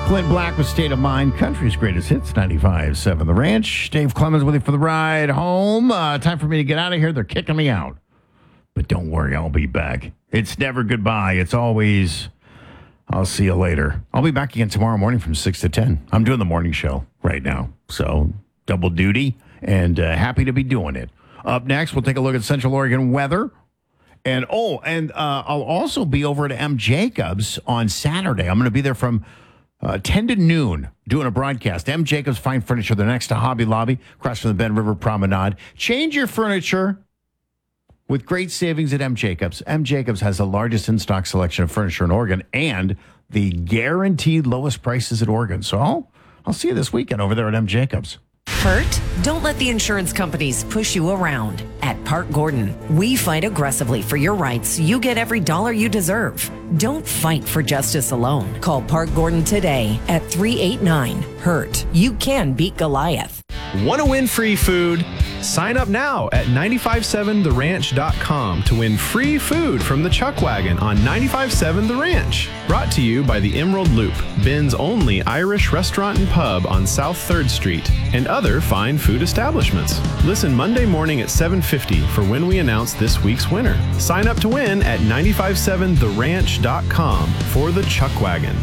Clint Black with State of Mind, country's greatest hits, 95.7 The Ranch. Dave Clemens with you for the ride home. Time for me to get out of here. They're kicking me out. But don't worry, I'll be back. It's never goodbye. It's always, I'll see you later. I'll be back again tomorrow morning from 6 to 10. I'm doing the morning show right now, so double duty, and happy to be doing it. Up next, we'll take a look at Central Oregon weather. And I'll also be over at M. Jacobs on Saturday. I'm going to be there from 10 to noon doing a broadcast. M. Jacobs Fine Furniture. They're next to Hobby Lobby, across from the Ben River Promenade. Change your furniture with great savings at M. Jacobs. M. Jacobs has the largest in-stock selection of furniture in Oregon and the guaranteed lowest prices at Oregon. So I'll see you this weekend over there at M. Jacobs. Hurt? Don't let the insurance companies push you around. At Park Gordon, we fight aggressively for your rights. You get every dollar you deserve. Don't fight for justice alone. Call Park Gordon today at 389-HURT. You can beat Goliath. Want to win free food? Sign up now at 957theranch.com to win free food from the Chuck Wagon on 95.7 The Ranch. Brought to you by the Emerald Loop, Ben's only Irish restaurant and pub on South 3rd Street, and other fine food establishments. Listen Monday morning at 7:50 for when we announce this week's winner. Sign up to win at 957theranch.com for the Chuck Wagon.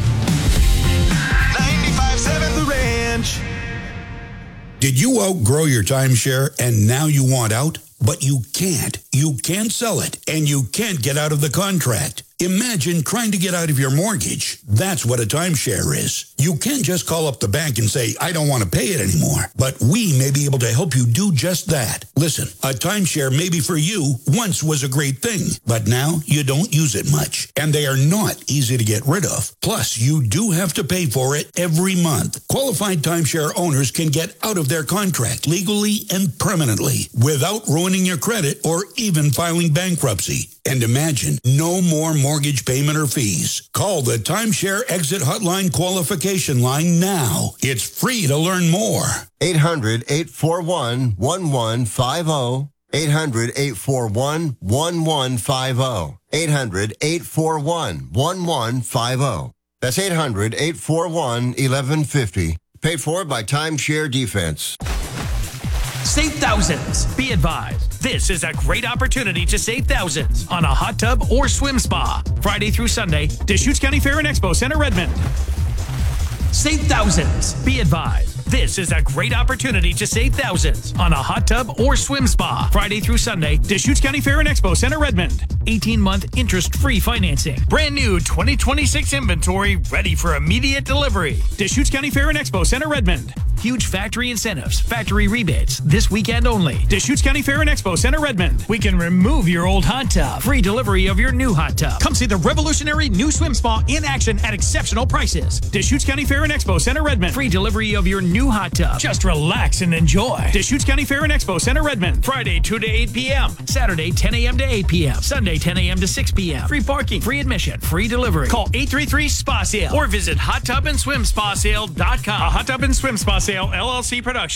95.7 The Ranch. Did you outgrow your timeshare and now you want out? But you can't. You can't sell it, and you can't get out of the contract. Imagine trying to get out of your mortgage. That's what a timeshare is. You can't just call up the bank and say, I don't want to pay it anymore. But we may be able to help you do just that. Listen, a timeshare maybe for you once was a great thing, but now you don't use it much. And they are not easy to get rid of. Plus, you do have to pay for it every month. Qualified timeshare owners can get out of their contract legally and permanently without ruining your credit or even filing bankruptcy. And imagine no more mortgage payment or fees. Call the Timeshare Exit Hotline qualification line now. It's free to learn more. 800-841-1150. 800-841-1150. 800-841-1150. That's 800-841-1150. Paid for by Timeshare Defense. Save thousands. Be advised, this is a great opportunity to save thousands on a hot tub or swim spa. Friday through Sunday, Deschutes County Fair and Expo Center, Redmond. Save thousands. Be advised, this is a great opportunity to save thousands on a hot tub or swim spa. Friday through Sunday, Deschutes County Fair and Expo Center, Redmond. 18-month interest-free financing. Brand new 2026 inventory ready for immediate delivery. Deschutes County Fair and Expo Center, Redmond. Huge factory incentives, factory rebates, this weekend only. Deschutes County Fair and Expo Center, Redmond. We can remove your old hot tub. Free delivery of your new hot tub. Come see the revolutionary new swim spa in action at exceptional prices. Deschutes County Fair and Expo Center, Redmond. Free delivery of your new hot tub. Just relax and enjoy. Deschutes County Fair and Expo Center, Redmond. Friday 2 to 8 p.m. Saturday 10 a.m. to 8 p.m. Sunday 10 a.m. to 6 p.m. Free parking, free admission, free delivery. Call 833-SPA-SALE or visit hottubandSwimSpaSale.com. A Hot Tub and Swim Spa Sale LLC production.